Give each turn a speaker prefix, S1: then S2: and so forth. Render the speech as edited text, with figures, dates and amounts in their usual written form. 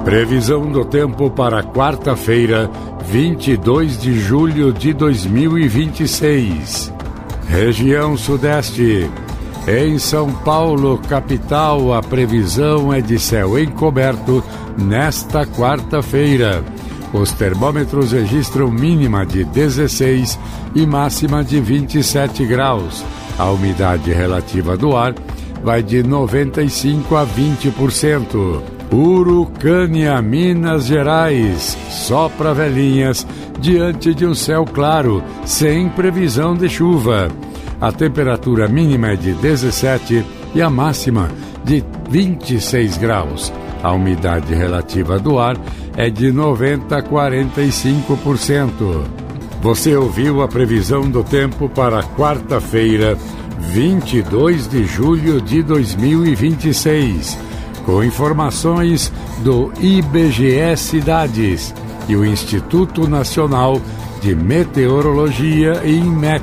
S1: Previsão do tempo para quarta-feira, 22 de julho de 2026. Região Sudeste. Em São Paulo, capital, a previsão é de céu encoberto nesta quarta-feira. Os termômetros registram mínima de 16 e máxima de 27 graus. A umidade relativa do ar vai de 95% a 20%. Urucânia, Minas Gerais. Sopra velhinhas diante de um céu claro, sem previsão de chuva. A temperatura mínima é de 17 e a máxima de 26 graus. A umidade relativa do ar é de 90% a 45%. Você ouviu a previsão do tempo para quarta-feira, 22 de julho de 2026, com informações do IBGE Cidades e o Instituto Nacional de Meteorologia e Inmet.